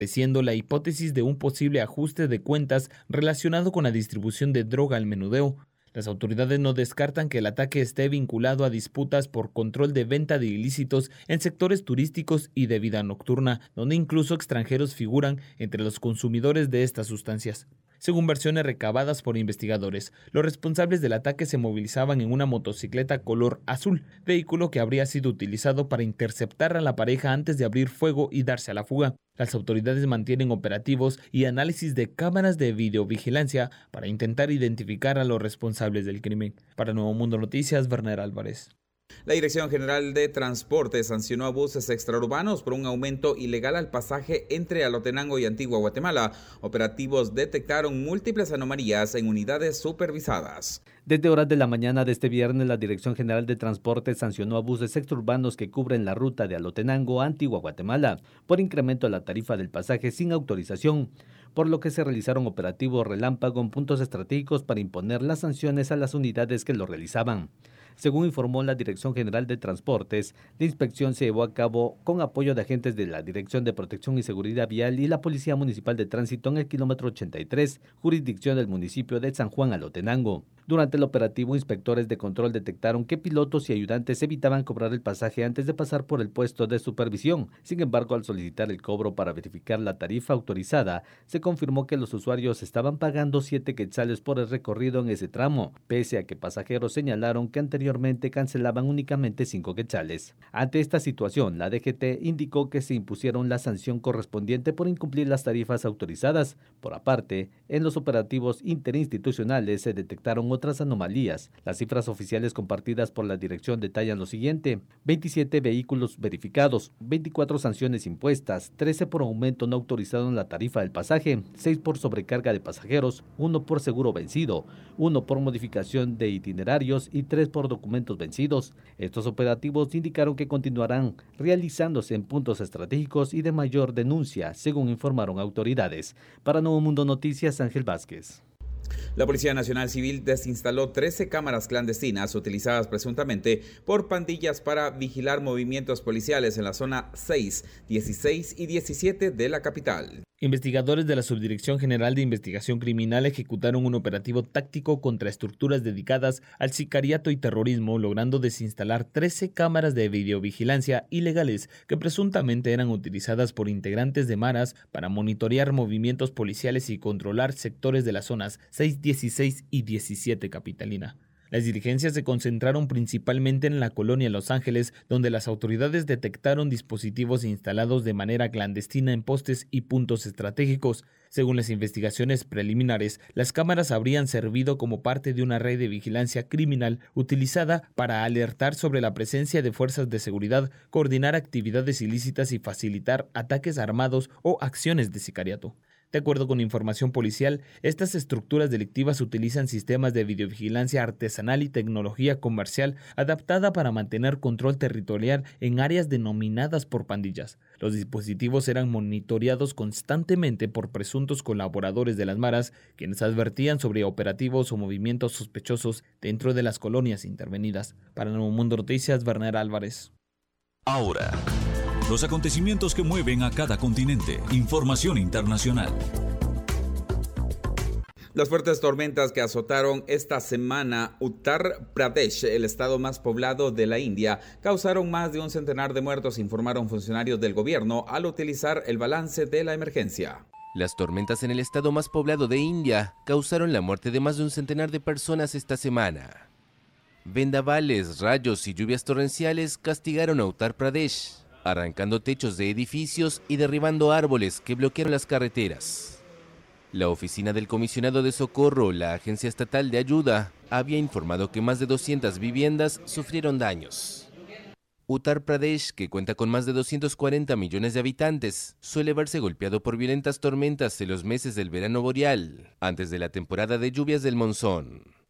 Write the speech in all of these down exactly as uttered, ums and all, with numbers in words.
siendo la hipótesis de un posible ajuste de cuentas relacionado con la distribución de droga al menudeo. Las autoridades no descartan que el ataque esté vinculado a disputas por control de venta de ilícitos en sectores turísticos y de vida nocturna, donde incluso extranjeros figuran entre los consumidores de estas sustancias. Según versiones recabadas por investigadores, los responsables del ataque se movilizaban en una motocicleta color azul, vehículo que habría sido utilizado para interceptar a la pareja antes de abrir fuego y darse a la fuga. Las autoridades mantienen operativos y análisis de cámaras de videovigilancia para intentar identificar a los responsables del crimen. Para Nuevo Mundo Noticias, Werner Álvarez. La Dirección General de Transporte sancionó a buses extraurbanos por un aumento ilegal al pasaje entre Alotenango y Antigua Guatemala. Operativos detectaron múltiples anomalías en unidades supervisadas. Desde horas de la mañana de este viernes, la Dirección General de Transporte sancionó a buses extraurbanos que cubren la ruta de Alotenango a Antigua Guatemala por incremento a la tarifa del pasaje sin autorización, por lo que se realizaron operativos relámpago en puntos estratégicos para imponer las sanciones a las unidades que lo realizaban. Según informó la Dirección General de Transportes, la inspección se llevó a cabo con apoyo de agentes de la Dirección de Protección y Seguridad Vial y la Policía Municipal de Tránsito en el kilómetro ochenta y tres, jurisdicción del municipio de San Juan Alotenango. Durante el operativo, inspectores de control detectaron que pilotos y ayudantes evitaban cobrar el pasaje antes de pasar por el puesto de supervisión. Sin embargo, al solicitar el cobro para verificar la tarifa autorizada, se confirmó que los usuarios estaban pagando siete quetzales por el recorrido en ese tramo, pese a que pasajeros señalaron que anteriormente cancelaban únicamente cinco quetzales. Ante esta situación, la D G T indicó que se impusieron la sanción correspondiente por incumplir las tarifas autorizadas. Por aparte, en los operativos interinstitucionales se detectaron otras anomalías. Las cifras oficiales compartidas por la dirección detallan lo siguiente: veintisiete vehículos verificados, veinticuatro sanciones impuestas, trece por aumento no autorizado en la tarifa del pasaje, seis por sobrecarga de pasajeros, uno por seguro vencido, uno por modificación de itinerarios y tres por documentos vencidos. Estos operativos indicaron que continuarán realizándose en puntos estratégicos y de mayor denuncia, según informaron autoridades. Para Nuevo Mundo Noticias, Ángel Vázquez. La Policía Nacional Civil desinstaló trece cámaras clandestinas utilizadas presuntamente por pandillas para vigilar movimientos policiales en la zona seis, dieciséis y diecisiete de la capital. Investigadores de la Subdirección General de Investigación Criminal ejecutaron un operativo táctico contra estructuras dedicadas al sicariato y terrorismo, logrando desinstalar trece cámaras de videovigilancia ilegales que presuntamente eran utilizadas por integrantes de maras para monitorear movimientos policiales y controlar sectores de las zonas seis, dieciséis y diecisiete capitalina. Las diligencias se concentraron principalmente en la colonia Los Ángeles, donde las autoridades detectaron dispositivos instalados de manera clandestina en postes y puntos estratégicos. Según las investigaciones preliminares, las cámaras habrían servido como parte de una red de vigilancia criminal utilizada para alertar sobre la presencia de fuerzas de seguridad, coordinar actividades ilícitas y facilitar ataques armados o acciones de sicariato. De acuerdo con información policial, estas estructuras delictivas utilizan sistemas de videovigilancia artesanal y tecnología comercial adaptada para mantener control territorial en áreas denominadas por pandillas. Los dispositivos eran monitoreados constantemente por presuntos colaboradores de las maras, quienes advertían sobre operativos o movimientos sospechosos dentro de las colonias intervenidas. Para Nuevo Mundo Noticias, Werner Álvarez. Ahora, los acontecimientos que mueven a cada continente. Información internacional. Las fuertes tormentas que azotaron esta semana Uttar Pradesh, el estado más poblado de la India, causaron más de un centenar de muertos, informaron funcionarios del gobierno al utilizar el balance de la emergencia. Las tormentas en el estado más poblado de India causaron la muerte de más de un centenar de personas esta semana. Vendavales, rayos y lluvias torrenciales castigaron a Uttar Pradesh, arrancando techos de edificios y derribando árboles que bloquearon las carreteras. La oficina del comisionado de socorro, la agencia estatal de ayuda, había informado que más de doscientas viviendas sufrieron daños. Uttar Pradesh, que cuenta con más de doscientos cuarenta millones de habitantes, suele verse golpeado por violentas tormentas en los meses del verano boreal, antes de la temporada de lluvias del monzón.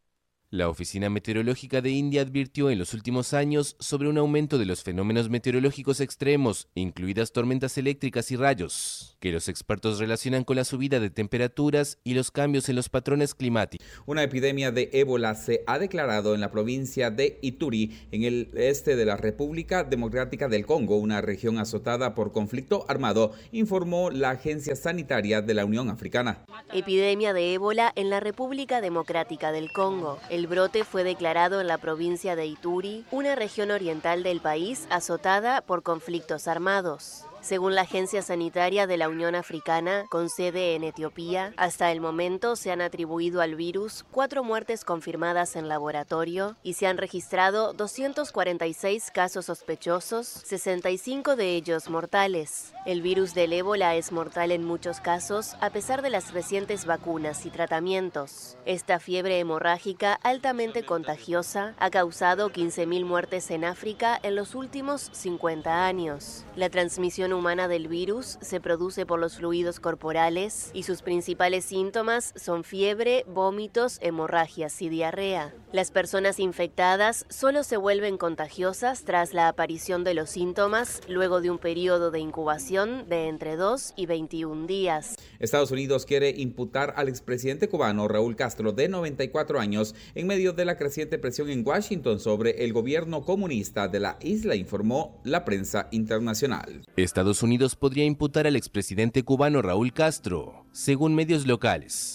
La Oficina Meteorológica de India advirtió en los últimos años sobre un aumento de los fenómenos meteorológicos extremos, incluidas tormentas eléctricas y rayos, que los expertos relacionan con la subida de temperaturas y los cambios en los patrones climáticos. Una epidemia de ébola se ha declarado en la provincia de Ituri, en el este de la República Democrática del Congo, una región azotada por conflicto armado, informó la Agencia Sanitaria de la Unión Africana. Epidemia de ébola en la República Democrática del Congo. El brote fue declarado en la provincia de Ituri, una región oriental del país azotada por conflictos armados. Según la Agencia Sanitaria de la Unión Africana, con sede en Etiopía, hasta el momento se han atribuido al virus cuatro muertes confirmadas en laboratorio y se han registrado doscientos cuarenta y seis casos sospechosos, sesenta y cinco de ellos mortales. El virus del ébola es mortal en muchos casos, a pesar de las recientes vacunas y tratamientos. Esta fiebre hemorrágica altamente contagiosa ha causado quince mil muertes en África en los últimos cincuenta años. La transmisión humana del virus se produce por los fluidos corporales y sus principales síntomas son fiebre, vómitos, hemorragias y diarrea. Las personas infectadas solo se vuelven contagiosas tras la aparición de los síntomas luego de un periodo de incubación de entre dos y veintiún días. Estados Unidos quiere imputar al expresidente cubano Raúl Castro, de noventa y cuatro años, en medio de la creciente presión en Washington sobre el gobierno comunista de la isla, informó la prensa internacional. Estados Unidos podría imputar al expresidente cubano Raúl Castro, según medios locales.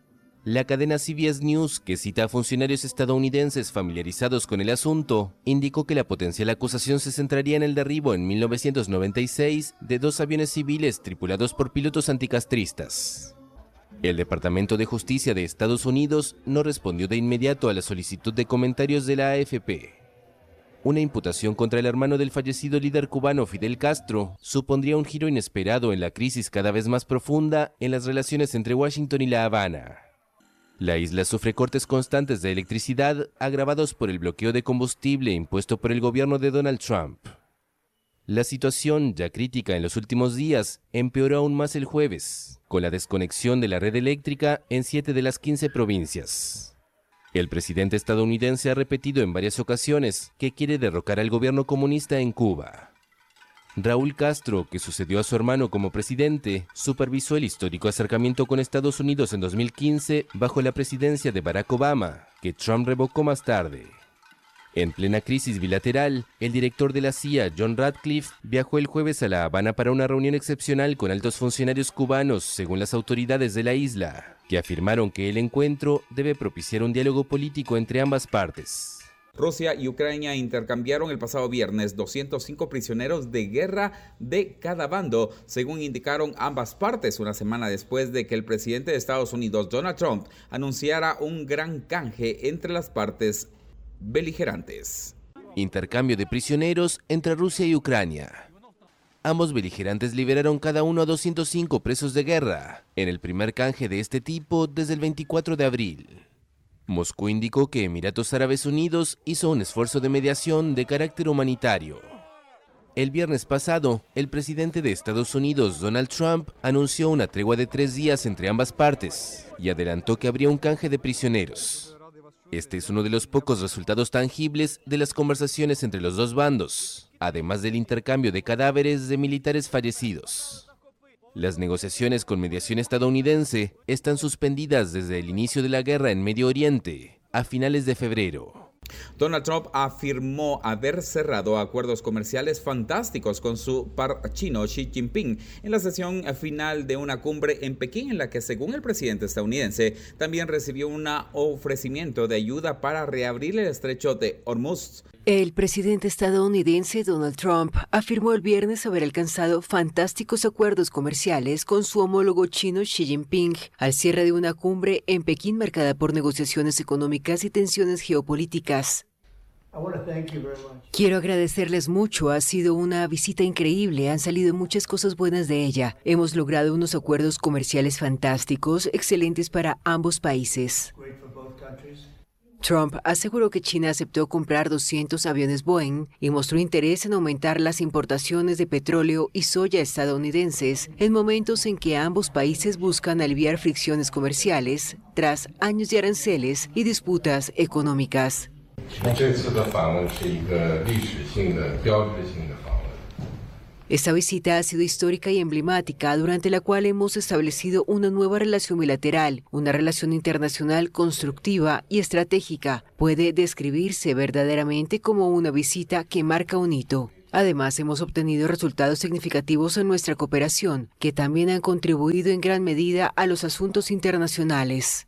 La cadena C B S News, que cita a funcionarios estadounidenses familiarizados con el asunto, indicó que la potencial acusación se centraría en el derribo en mil novecientos noventa y seis de dos aviones civiles tripulados por pilotos anticastristas. El Departamento de Justicia de Estados Unidos no respondió de inmediato a la solicitud de comentarios de la A F P. Una imputación contra el hermano del fallecido líder cubano Fidel Castro supondría un giro inesperado en la crisis cada vez más profunda en las relaciones entre Washington y La Habana. La isla sufre cortes constantes de electricidad agravados por el bloqueo de combustible impuesto por el gobierno de Donald Trump. La situación, ya crítica en los últimos días, empeoró aún más el jueves, con la desconexión de la red eléctrica en siete de las quince provincias. El presidente estadounidense ha repetido en varias ocasiones que quiere derrocar al gobierno comunista en Cuba. Raúl Castro, que sucedió a su hermano como presidente, supervisó el histórico acercamiento con Estados Unidos en dos mil quince bajo la presidencia de Barack Obama, que Trump revocó más tarde. En plena crisis bilateral, el director de la C I A, John Ratcliffe, viajó el jueves a La Habana para una reunión excepcional con altos funcionarios cubanos, según las autoridades de la isla, que afirmaron que el encuentro debe propiciar un diálogo político entre ambas partes. Rusia y Ucrania intercambiaron el pasado viernes doscientos cinco prisioneros de guerra de cada bando, según indicaron ambas partes, una semana después de que el presidente de Estados Unidos, Donald Trump, anunciara un gran canje entre las partes beligerantes. Intercambio de prisioneros entre Rusia y Ucrania. Ambos beligerantes liberaron cada uno a doscientos cinco presos de guerra, en el primer canje de este tipo desde el veinticuatro de abril. Moscú indicó que Emiratos Árabes Unidos hizo un esfuerzo de mediación de carácter humanitario. El viernes pasado, el presidente de Estados Unidos, Donald Trump, anunció una tregua de tres días entre ambas partes y adelantó que habría un canje de prisioneros. Este es uno de los pocos resultados tangibles de las conversaciones entre los dos bandos, además del intercambio de cadáveres de militares fallecidos. Las negociaciones con mediación estadounidense están suspendidas desde el inicio de la guerra en Medio Oriente, a finales de febrero. Donald Trump afirmó haber cerrado acuerdos comerciales fantásticos con su par chino Xi Jinping en la sesión final de una cumbre en Pekín, en la que, según el presidente estadounidense, también recibió un ofrecimiento de ayuda para reabrir el estrecho de Hormuz. El presidente estadounidense Donald Trump afirmó el viernes haber alcanzado fantásticos acuerdos comerciales con su homólogo chino Xi Jinping al cierre de una cumbre en Pekín marcada por negociaciones económicas y tensiones geopolíticas. Quiero agradecerles mucho, ha sido una visita increíble, han salido muchas cosas buenas de ella. Hemos logrado unos acuerdos comerciales fantásticos, excelentes para ambos países. Trump aseguró que China aceptó comprar doscientos aviones Boeing y mostró interés en aumentar las importaciones de petróleo y soya estadounidenses en momentos en que ambos países buscan aliviar fricciones comerciales tras años de aranceles y disputas económicas. Esta visita ha sido histórica y emblemática, durante la cual hemos establecido una nueva relación bilateral, una relación internacional constructiva y estratégica. Puede describirse verdaderamente como una visita que marca un hito. Además, hemos obtenido resultados significativos en nuestra cooperación, que también han contribuido en gran medida a los asuntos internacionales.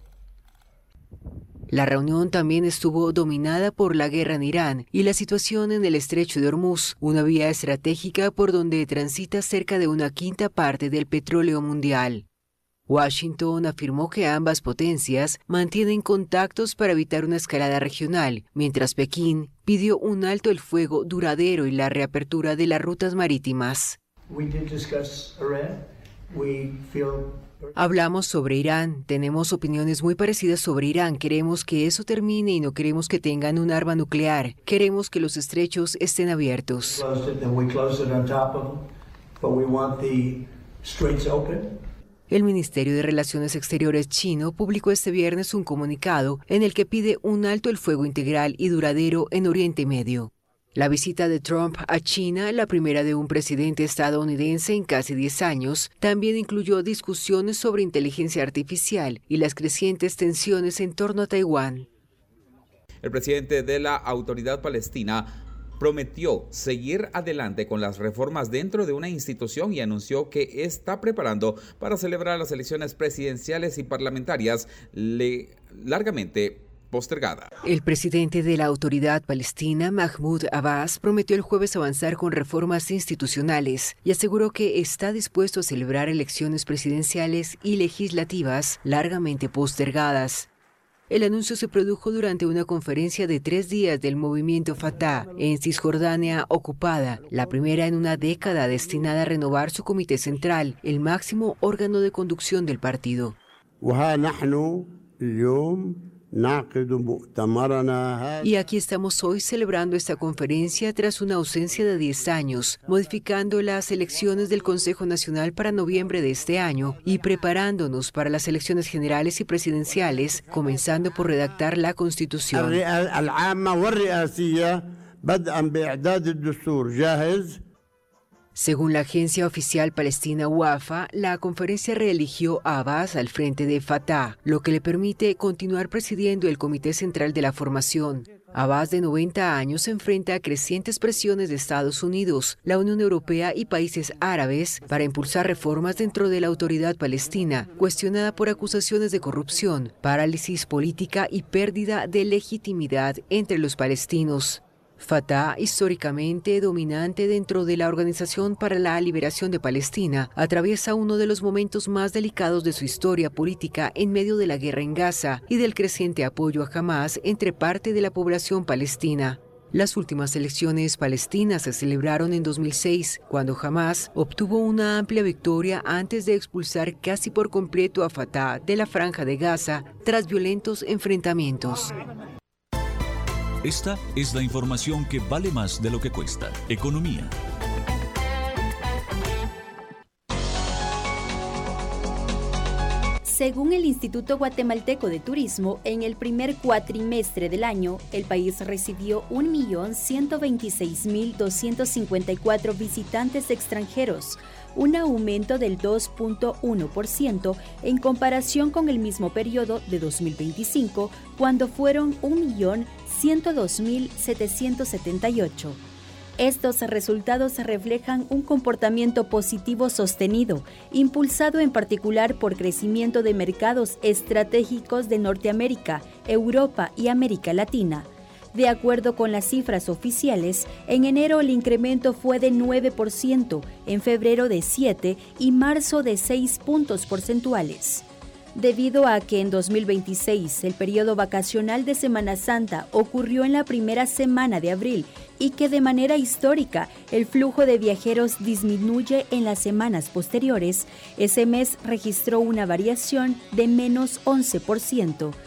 La reunión también estuvo dominada por la guerra en Irán y la situación en el estrecho de Hormuz, una vía estratégica por donde transita cerca de una quinta parte del petróleo mundial. Washington afirmó que ambas potencias mantienen contactos para evitar una escalada regional, mientras Pekín pidió un alto el fuego duradero y la reapertura de las rutas marítimas. Hablamos sobre Irán, tenemos opiniones muy parecidas sobre Irán, queremos que eso termine y no queremos que tengan un arma nuclear, queremos que los estrechos estén abiertos. El Ministerio de Relaciones Exteriores chino publicó este viernes un comunicado en el que pide un alto el fuego integral y duradero en Oriente Medio. La visita de Trump a China, la primera de un presidente estadounidense en casi diez años, también incluyó discusiones sobre inteligencia artificial y las crecientes tensiones en torno a Taiwán. El presidente de la Autoridad Palestina prometió seguir adelante con las reformas dentro de una institución y anunció que está preparando para celebrar las elecciones presidenciales y parlamentarias le, largamente postergada. El presidente de la Autoridad Palestina, Mahmoud Abbas, prometió el jueves avanzar con reformas institucionales y aseguró que está dispuesto a celebrar elecciones presidenciales y legislativas largamente postergadas. El anuncio se produjo durante una conferencia de tres días del movimiento Fatah en Cisjordania ocupada, la primera en una década destinada a renovar su comité central, el máximo órgano de conducción del partido. Y aquí estamos hoy celebrando esta conferencia tras una ausencia de diez años, modificando las elecciones del Consejo Nacional para noviembre de este año y preparándonos para las elecciones generales y presidenciales, comenzando por redactar la Constitución. Según la agencia oficial palestina Wafa, la conferencia reeligió a Abbas al frente de Fatah, lo que le permite continuar presidiendo el Comité Central de la Formación. Abbas, de noventa años, se enfrenta a crecientes presiones de Estados Unidos, la Unión Europea y países árabes para impulsar reformas dentro de la Autoridad Palestina, cuestionada por acusaciones de corrupción, parálisis política y pérdida de legitimidad entre los palestinos. Fatah, históricamente dominante dentro de la Organización para la Liberación de Palestina, atraviesa uno de los momentos más delicados de su historia política en medio de la guerra en Gaza y del creciente apoyo a Hamas entre parte de la población palestina. Las últimas elecciones palestinas se celebraron en dos mil seis, cuando Hamas obtuvo una amplia victoria antes de expulsar casi por completo a Fatah de la Franja de Gaza tras violentos enfrentamientos. Esta es la información que vale más de lo que cuesta. Economía. Según el Instituto Guatemalteco de Turismo, en el primer cuatrimestre del año, el país recibió un millón ciento veintiséis mil doscientos cincuenta y cuatro visitantes extranjeros, un aumento del dos punto uno por ciento en comparación con el mismo periodo de dos mil veinticinco, cuando fueron un millón ciento dos mil setecientos setenta y ocho. Estos resultados reflejan un comportamiento positivo sostenido, impulsado en particular por crecimiento de mercados estratégicos de Norteamérica, Europa y América Latina. De acuerdo con las cifras oficiales, en enero el incremento fue de nueve por ciento, en febrero de siete por ciento y marzo de seis puntos porcentuales. Debido a que en dos mil veintiséis el periodo vacacional de Semana Santa ocurrió en la primera semana de abril y que de manera histórica el flujo de viajeros disminuye en las semanas posteriores, ese mes registró una variación de menos once por ciento.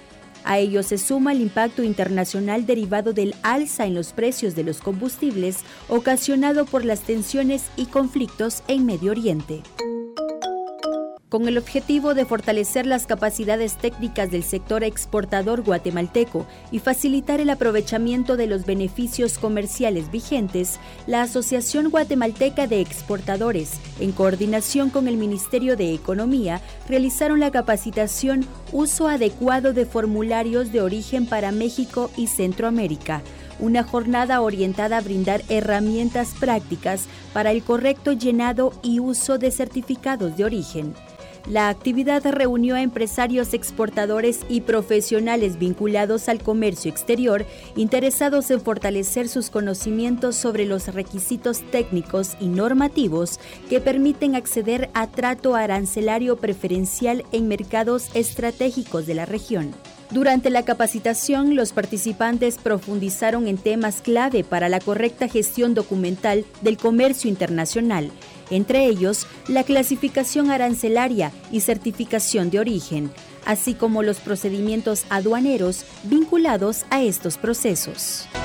A ello se suma el impacto internacional derivado del alza en los precios de los combustibles ocasionado por las tensiones y conflictos en Medio Oriente. Con el objetivo de fortalecer las capacidades técnicas del sector exportador guatemalteco y facilitar el aprovechamiento de los beneficios comerciales vigentes, la Asociación Guatemalteca de Exportadores, en coordinación con el Ministerio de Economía, realizaron la capacitación Uso adecuado de formularios de origen para México y Centroamérica, una jornada orientada a brindar herramientas prácticas para el correcto llenado y uso de certificados de origen. La actividad reunió a empresarios exportadores y profesionales vinculados al comercio exterior, interesados en fortalecer sus conocimientos sobre los requisitos técnicos y normativos que permiten acceder a trato arancelario preferencial en mercados estratégicos de la región. Durante la capacitación, los participantes profundizaron en temas clave para la correcta gestión documental del comercio internacional, entre ellos la clasificación arancelaria y certificación de origen, así como los procedimientos aduaneros vinculados a estos procesos.